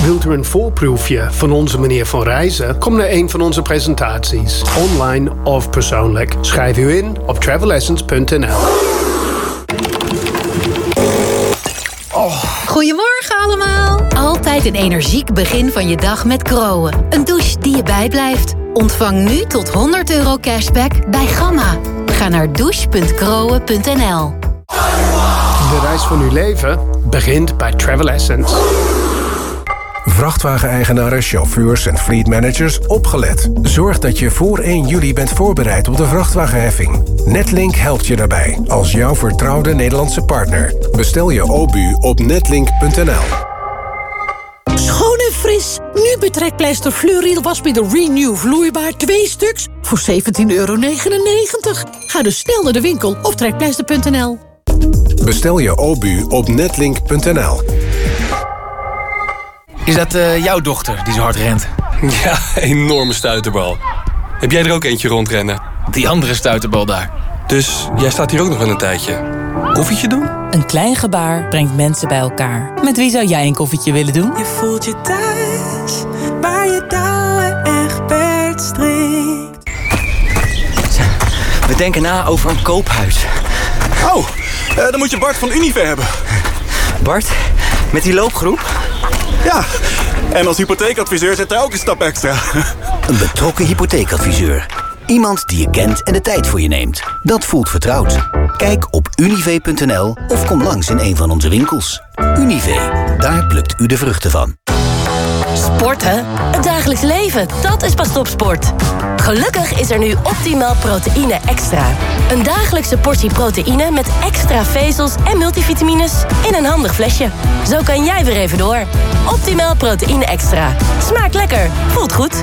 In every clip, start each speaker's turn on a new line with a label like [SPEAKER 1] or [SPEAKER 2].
[SPEAKER 1] Wilt u een voorproefje van onze manier van reizen? Kom naar een van onze presentaties, online of persoonlijk. Schrijf u in op travelessence.nl.
[SPEAKER 2] Goedemorgen allemaal. Altijd een energiek begin van je dag met Groen. Een douche die je bijblijft. Ontvang nu tot €100 cashback bij Gamma. Ga naar douche.groen.nl.
[SPEAKER 1] De reis van uw leven begint bij Travel Essence.
[SPEAKER 3] Vrachtwageneigenaren, chauffeurs en fleetmanagers opgelet. Zorg dat je voor 1 juli bent voorbereid op de vrachtwagenheffing. Netlink helpt je daarbij als jouw vertrouwde Nederlandse partner. Bestel je OBU op netlink.nl.
[SPEAKER 4] Schoon en fris. Nu betrekpleister Fleuriel wasmiddel Renew vloeibaar 2 stuks voor €17,99. Ga dus snel naar de winkel of trekpleister.nl.
[SPEAKER 3] Bestel je OBU op netlink.nl.
[SPEAKER 5] Is dat jouw dochter die zo hard rent?
[SPEAKER 6] Ja, enorme stuiterbal. Heb jij er ook eentje rondrennen?
[SPEAKER 5] Die andere stuiterbal daar.
[SPEAKER 6] Dus jij staat hier ook nog wel een tijdje. Koffietje doen?
[SPEAKER 7] Een klein gebaar brengt mensen bij elkaar. Met wie zou jij een koffietje willen doen?
[SPEAKER 8] Je voelt je thuis, waar je touwen Egberts strikt.
[SPEAKER 5] We denken na over een koophuis.
[SPEAKER 9] Oh, dan moet je Bart van Unive hebben.
[SPEAKER 5] Bart, met die loopgroep?
[SPEAKER 9] Ja, en als hypotheekadviseur zit er ook een stap extra.
[SPEAKER 10] Een betrokken hypotheekadviseur. Iemand die je kent en de tijd voor je neemt. Dat voelt vertrouwd. Kijk op unive.nl of kom langs in een van onze winkels. Unive, daar plukt u de vruchten van.
[SPEAKER 11] Sporten? Het dagelijks leven, dat is pas topsport. Gelukkig is er nu Optimal Proteïne Extra. Een dagelijkse portie proteïne met extra vezels en multivitamines in een handig flesje. Zo kan jij weer even door. Optimal Proteïne Extra. Smaakt lekker, voelt goed.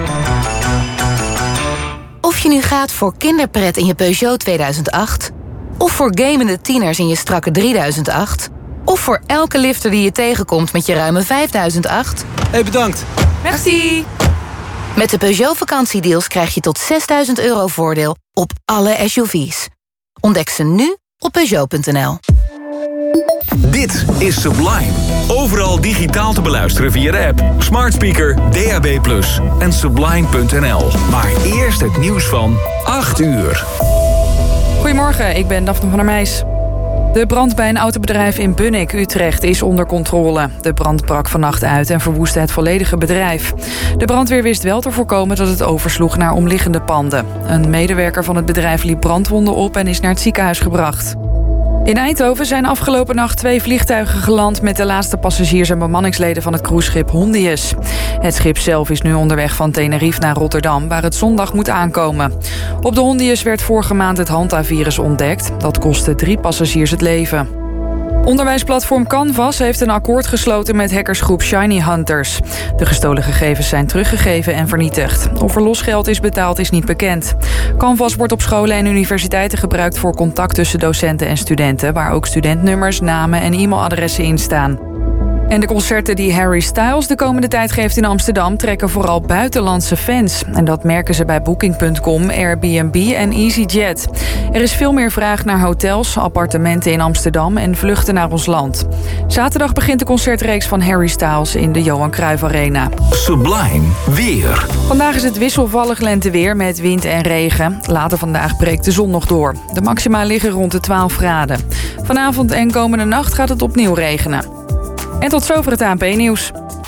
[SPEAKER 2] Of je nu gaat voor kinderpret in je Peugeot 2008... of voor gamende tieners in je strakke 3008... of voor elke lifter die je tegenkomt met je ruime 5008...
[SPEAKER 5] Hey, bedankt.
[SPEAKER 2] Merci. Met de Peugeot vakantiedeals krijg je tot €6.000 voordeel op alle SUV's. Ontdek ze nu op Peugeot.nl.
[SPEAKER 12] Dit is Sublime. Overal digitaal te beluisteren via de app, smart speaker, DAB+ en sublime.nl. Maar eerst het nieuws van 8 uur.
[SPEAKER 13] Goedemorgen, ik ben Daphne van der Meijs. De brand bij een autobedrijf in Bunnik, Utrecht, is onder controle. De brand brak vannacht uit en verwoestte het volledige bedrijf. De brandweer wist wel te voorkomen dat het oversloeg naar omliggende panden. Een medewerker van het bedrijf liep brandwonden op en is naar het ziekenhuis gebracht. In Eindhoven zijn afgelopen nacht 2 vliegtuigen geland met de laatste passagiers en bemanningsleden van het cruiseschip Hondius. Het schip zelf is nu onderweg van Tenerife naar Rotterdam, waar het zondag moet aankomen. Op de Hondius werd vorige maand het Hanta-virus ontdekt. Dat kostte 3 passagiers het leven. Onderwijsplatform Canvas heeft een akkoord gesloten met hackersgroep Shiny Hunters. De gestolen gegevens zijn teruggegeven en vernietigd. Of er losgeld is betaald is niet bekend. Canvas wordt op scholen en universiteiten gebruikt voor contact tussen docenten en studenten, waar ook studentnummers, namen en e-mailadressen in staan. En de concerten die Harry Styles de komende tijd geeft in Amsterdam trekken vooral buitenlandse fans. En dat merken ze bij Booking.com, Airbnb en EasyJet. Er is veel meer vraag naar hotels, appartementen in Amsterdam en vluchten naar ons land. Zaterdag begint de concertreeks van Harry Styles in de Johan Cruijff Arena.
[SPEAKER 12] Sublime weer.
[SPEAKER 13] Vandaag is het wisselvallig lenteweer met wind en regen. Later vandaag breekt de zon nog door. De maxima liggen rond de 12 graden. Vanavond en komende nacht gaat het opnieuw regenen. En tot zover het ANP-nieuws.